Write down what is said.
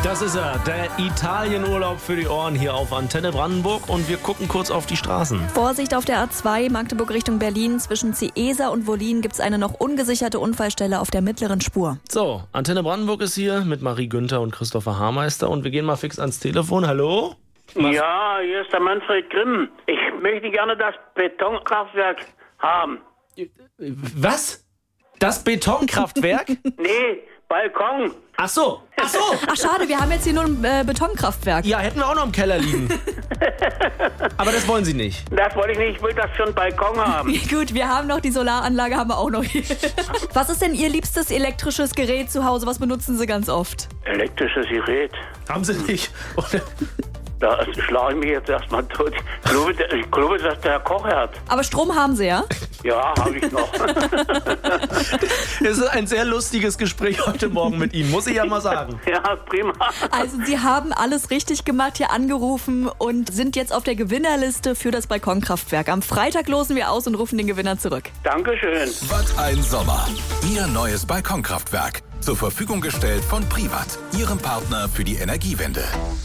Das ist er, der Italienurlaub für die Ohren hier auf Antenne Brandenburg und wir gucken kurz auf die Straßen. Vorsicht auf der A2 Magdeburg Richtung Berlin. Zwischen Ciesa und Wollin gibt es eine noch ungesicherte Unfallstelle auf der mittleren Spur. So, Antenne Brandenburg ist hier mit Marie Günther und Christopher Haarmeister und wir gehen mal fix ans Telefon. Hallo? Ja, hier ist der Manfred Grimm. Ich möchte gerne das Betonkraftwerk haben. Was? Das Betonkraftwerk? Nee, Balkon. Ach so. Ach schade, wir haben jetzt hier nur ein Betonkraftwerk. Ja, hätten wir auch noch im Keller liegen. Aber das wollen Sie nicht. Das wollte ich nicht, ich will das für einen Balkon haben. Gut, wir haben noch die Solaranlage, haben wir auch noch hier. Was ist denn Ihr liebstes elektrisches Gerät zu Hause? Was benutzen Sie ganz oft? Elektrisches Gerät. Haben Sie nicht? Oder? Da schlage ich mich jetzt erstmal tot. Ich glaube, das ist der Kochherd. Aber Strom haben Sie, ja? Ja, habe ich noch. Es ist ein sehr lustiges Gespräch heute Morgen mit Ihnen, muss ich ja mal sagen. Ja, prima. Also Sie haben alles richtig gemacht, hier angerufen und sind jetzt auf der Gewinnerliste für das Balkonkraftwerk. Am Freitag losen wir aus und rufen den Gewinner zurück. Dankeschön. Was ein Sommer. Ihr neues Balkonkraftwerk. Zur Verfügung gestellt von Privat, Ihrem Partner für die Energiewende.